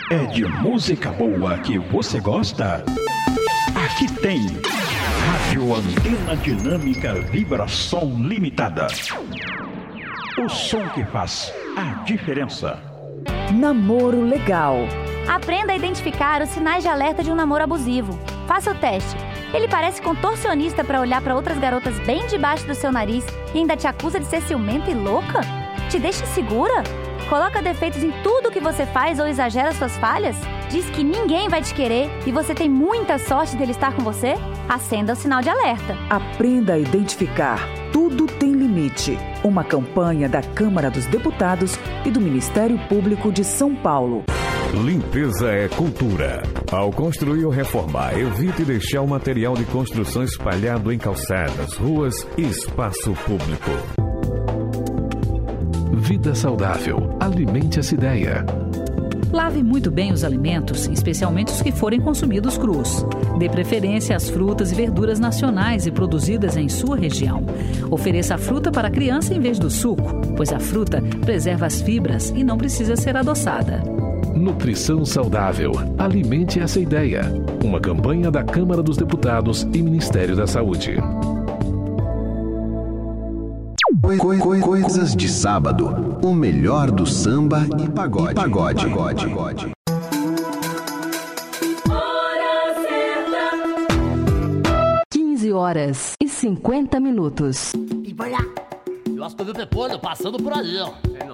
É de música boa que você gosta? Aqui tem Rádio Antena Dinâmica Vibração Limitada. O som que faz a diferença. Namoro legal. Aprenda a identificar os sinais de alerta de um namoro abusivo. Faça o teste. Ele parece contorcionista para olhar para outras garotas bem debaixo do seu nariz e ainda te acusa de ser ciumenta e louca? Te deixa insegura? Coloca defeitos em tudo que você faz ou exagera suas falhas? Diz que ninguém vai te querer e você tem muita sorte dele estar com você? Acenda o sinal de alerta. Aprenda a identificar. Tudo tem limite. Uma campanha da Câmara dos Deputados e do Ministério Público de São Paulo. Limpeza é cultura. Ao construir ou reformar, evite deixar o material de construção espalhado em calçadas, ruas e espaço público. Vida saudável. Alimente essa ideia. Lave muito bem os alimentos, especialmente os que forem consumidos crus. Dê preferência às frutas e verduras nacionais e produzidas em sua região. Ofereça a fruta para a criança em vez do suco, pois a fruta preserva as fibras e não precisa ser adoçada. Nutrição saudável. Alimente essa ideia. Uma campanha da Câmara dos Deputados e Ministério da Saúde. Coisas de sábado. O melhor do samba e pagode. 15h50. E vai lá. Eu acho que eu vi o Pepolho passando por aí, ó.